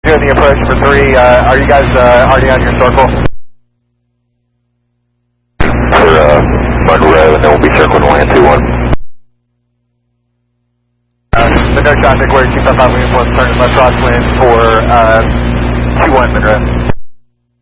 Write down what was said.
Doing the approach for 3, are you guys already on your circle? For Monroe, and then we'll be circling land 2-1. The no traffic where 255 Williams 1 turning left crosswind for 2-1 Monroe.